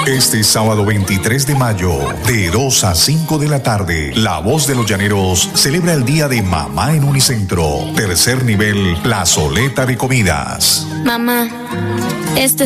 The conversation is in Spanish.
Este sábado 23 de mayo, de 2 a 5 de la tarde, La Voz de los Llaneros celebra el Día de Mamá en Unicentro. Tercer nivel, plazoleta de comidas. Mamá, este